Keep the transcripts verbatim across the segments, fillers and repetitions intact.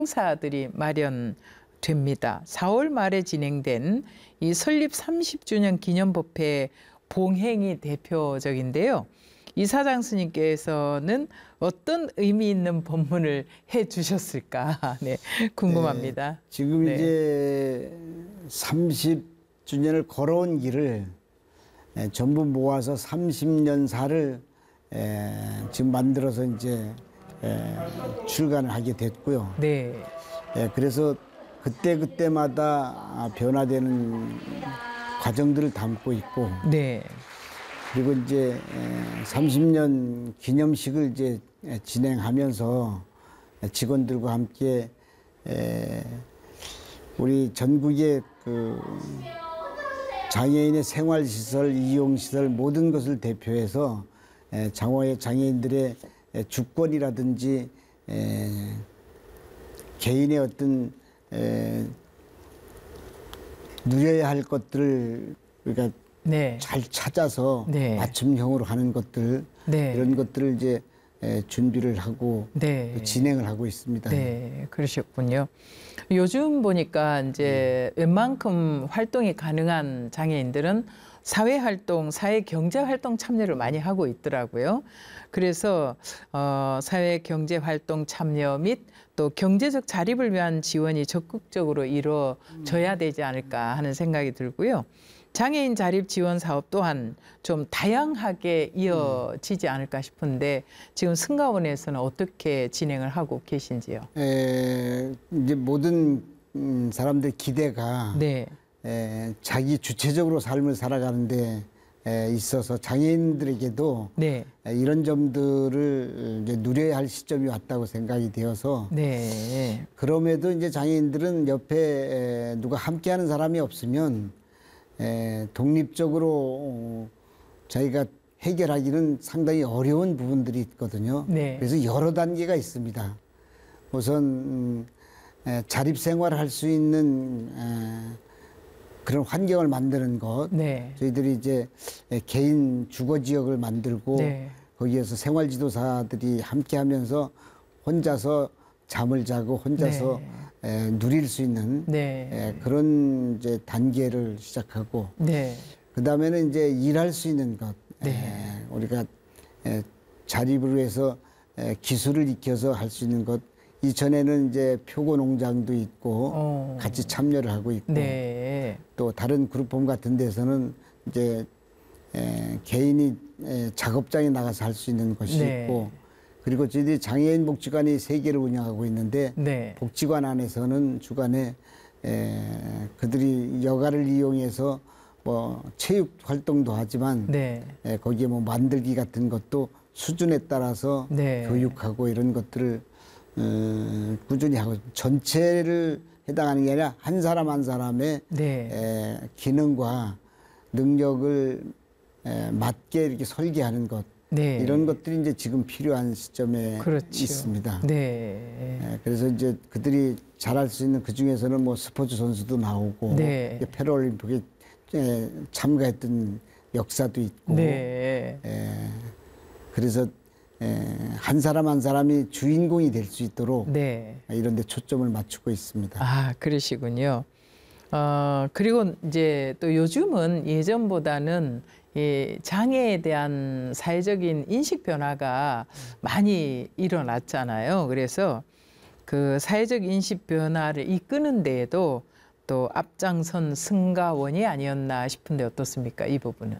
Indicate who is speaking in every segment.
Speaker 1: 행사들이 마련됩니다. 사월 말에 진행된 이 설립 삼십 주년 기념법회 봉행이 대표적인데요. 이사장 스님께서는 어떤 의미 있는 법문을 해주셨을까? 네, 궁금합니다.
Speaker 2: 네, 지금
Speaker 1: 네.
Speaker 2: 이제 삼십 주년을 걸어온 길을 에, 전부 모아서 삼십 년사를 에, 지금 만들어서 이제 에, 출간을 하게 됐고요.
Speaker 1: 네.
Speaker 2: 에, 그래서 그때 그때마다 변화되는 과정들을 담고 있고,
Speaker 1: 네.
Speaker 2: 그리고 이제 삼십 년 기념식을 이제 진행하면서 직원들과 함께 우리 전국의 그 장애인의 생활시설, 이용시설 모든 것을 대표해서 장애의 장애인들의 주권이라든지 개인의 어떤 누려야 할 것들을 우리가
Speaker 1: 네.
Speaker 2: 잘 찾아서
Speaker 1: 네.
Speaker 2: 맞춤형으로 하는 것들,
Speaker 1: 네.
Speaker 2: 이런 것들을 이제 준비를 하고
Speaker 1: 네.
Speaker 2: 또 진행을 하고 있습니다.
Speaker 1: 네, 그러셨군요. 요즘 보니까 이제 네. 웬만큼 활동이 가능한 장애인들은 사회활동, 사회경제활동 참여를 많이 하고 있더라고요. 그래서 어, 사회경제활동 참여 및 또 경제적 자립을 위한 지원이 적극적으로 이루어져야 되지 않을까 하는 생각이 들고요. 장애인 자립 지원 사업 또한 좀 다양하게 이어지지 않을까 싶은데 지금 승가원에서는 어떻게 진행을 하고 계신지요?
Speaker 2: 에, 이제 모든 음, 사람들의 기대가
Speaker 1: 네.
Speaker 2: 에, 자기 주체적으로 삶을 살아가는데 에, 있어서 장애인들에게도
Speaker 1: 네.
Speaker 2: 에, 이런 점들을 이제 누려야 할 시점이 왔다고 생각이 되어서
Speaker 1: 네.
Speaker 2: 그럼에도 이제 장애인들은 옆에 에, 누가 함께하는 사람이 없으면 에, 독립적으로 자기가 해결하기는 상당히 어려운 부분들이 있거든요.
Speaker 1: 네.
Speaker 2: 그래서 여러 단계가 있습니다. 우선 음, 에, 자립생활을 할 수 있는 에, 그런 환경을 만드는 것.
Speaker 1: 네.
Speaker 2: 저희들이 이제 에, 개인 주거지역을 만들고
Speaker 1: 네.
Speaker 2: 거기에서 생활지도사들이 함께하면서 혼자서 잠을 자고 혼자서
Speaker 1: 네.
Speaker 2: 에, 누릴 수 있는
Speaker 1: 네.
Speaker 2: 에, 그런 이제 단계를 시작하고
Speaker 1: 네.
Speaker 2: 그 다음에는 이제 일할 수 있는 것.
Speaker 1: 네.
Speaker 2: 에, 우리가 에, 자립을 위해서 에, 기술을 익혀서 할 수 있는 것. 이전에는 이제 표고 농장도 있고
Speaker 1: 어.
Speaker 2: 같이 참여를 하고 있고
Speaker 1: 네.
Speaker 2: 또 다른 그룹홈 같은 데서는 이제 에, 개인이 에, 작업장에 나가서 할 수 있는 것이
Speaker 1: 네.
Speaker 2: 있고 그리고 저희들이 장애인 복지관이 세 개를 운영하고 있는데
Speaker 1: 네.
Speaker 2: 복지관 안에서는 주간에 에, 그들이 여가를 이용해서 뭐 체육 활동도 하지만
Speaker 1: 네.
Speaker 2: 에, 거기에 뭐 만들기 같은 것도 수준에 따라서
Speaker 1: 네.
Speaker 2: 교육하고 이런 것들을 어, 꾸준히 하고 전체를 해당하는 게 아니라 한 사람 한 사람의
Speaker 1: 네.
Speaker 2: 에, 기능과 능력을 에, 맞게 이렇게 설계하는 것
Speaker 1: 네.
Speaker 2: 이런 것들이 이제 지금 필요한 시점에
Speaker 1: 그렇죠.
Speaker 2: 있습니다.
Speaker 1: 네.
Speaker 2: 에, 그래서 이제 그들이 잘할 수 있는 그 중에서는 뭐 스포츠 선수도 나오고
Speaker 1: 네.
Speaker 2: 패럴림픽에 에, 참가했던 역사도 있고
Speaker 1: 네.
Speaker 2: 에, 그래서 에, 한 사람 한 사람이 주인공이 될 수 있도록
Speaker 1: 네.
Speaker 2: 이런 데 초점을 맞추고 있습니다.
Speaker 1: 아, 그러시군요. 어, 그리고 이제 또 요즘은 예전보다는 이 장애에 대한 사회적인 인식 변화가 많이 일어났잖아요. 그래서 그 사회적 인식 변화를 이끄는 데에도 또 앞장선 승가원이 아니었나 싶은데 어떻습니까? 이 부분은.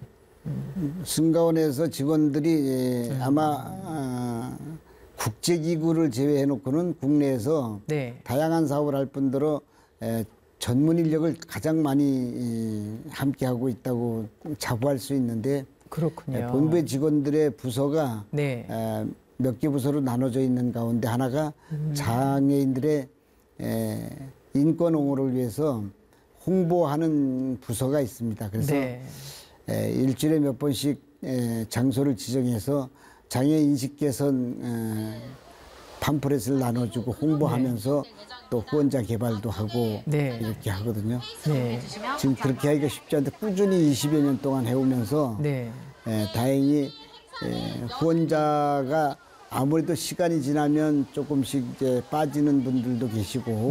Speaker 2: 승가원에서 직원들이
Speaker 1: 음.
Speaker 2: 아마 아, 국제기구를 제외해놓고는 국내에서
Speaker 1: 네.
Speaker 2: 다양한 사업을 할 뿐더러 에, 전문 인력을 가장 많이 이, 함께하고 있다고 자부할 수 있는데
Speaker 1: 그렇군요.
Speaker 2: 에, 본부의 직원들의 부서가
Speaker 1: 네.
Speaker 2: 몇 개 부서로 나눠져 있는 가운데 하나가 음. 장애인들의 에, 인권 옹호를 위해서 홍보하는 부서가 있습니다. 그래서
Speaker 1: 네.
Speaker 2: 에, 일주일에 몇 번씩 에, 장소를 지정해서 장애 인식 개선 에, 팜플렛을 나눠주고 홍보하면서 네. 또 후원자 개발도 하고
Speaker 1: 네.
Speaker 2: 이렇게 하거든요.
Speaker 1: 네.
Speaker 2: 지금 그렇게 하기가 쉽지 않은데 꾸준히 이십여 년 동안 해오면서
Speaker 1: 네.
Speaker 2: 에, 다행히 에, 후원자가 아무래도 시간이 지나면 조금씩 이제 빠지는 분들도 계시고